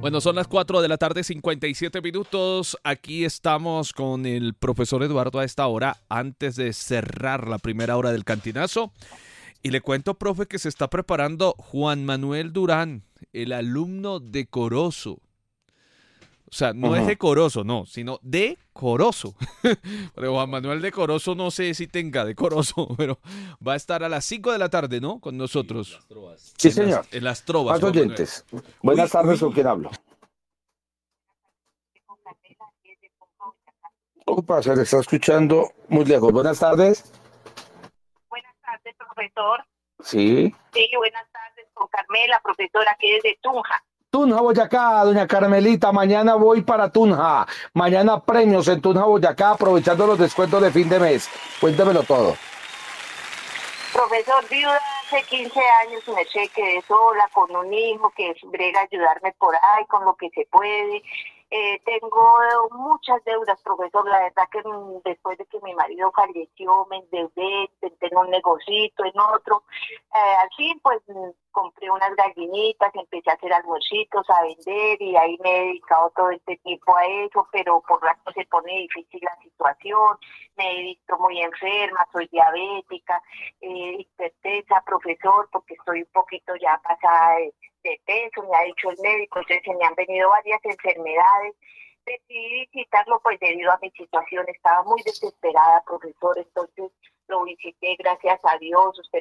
Bueno, son las 4 de la tarde, 57 minutos. Aquí estamos con el profesor Eduardo a esta hora, antes de cerrar la primera hora del cantinazo. Y le cuento, profe, que se está preparando Juan Manuel Durán, el alumno de Corozo. O sea, no es de Corozo, no, sino de Corozo. Pero Juan Manuel de Corozo no sé si tenga de Corozo, pero va a estar a las 5 de la tarde, ¿no? Con nosotros. Sí, señor. En las trovas, Más Juan Manuel. oyentes. Buenas tardes, ¿con quién hablo? Opa, se le está escuchando muy lejos. Buenas tardes. Buenas tardes, profesor. Sí. Sí, buenas tardes con Carmela, profesora que es de Tunja. Tunja, Boyacá, doña Carmelita, mañana voy para Tunja. Mañana premios en Tunja, Boyacá, aprovechando los descuentos de fin de mes. Cuéntemelo todo. Profesor, viuda hace 15 años y me quedé sola con un hijo que brega a ayudarme por ahí con lo que se puede. Tengo muchas deudas, profesor. La verdad que después de que mi marido falleció me endeudé, tengo un negocito en otro. Al fin, pues compré unas gallinitas, empecé a hacer almuercitos, a vender y ahí me he dedicado todo este tiempo a eso, pero por rato se pone difícil la situación. Me he visto muy enferma, soy diabética, hipertensa, profesor, porque estoy un poquito ya pasada de peso, me ha dicho el médico, entonces se me han venido varias enfermedades. Decidí visitarlo pues debido a mi situación, estaba muy desesperada, profesor, entonces lo visité, gracias a Dios, usted